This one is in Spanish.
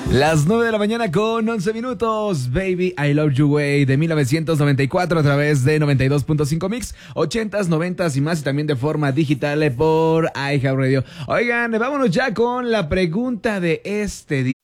Las 9 de la mañana con 11 minutos. Baby, I Love You Way de 1994 a través de 92.5 Mix, 80s, 90s y más, y también de forma digital por iHeartRadio. Oigan, vámonos ya con la pregunta de este día.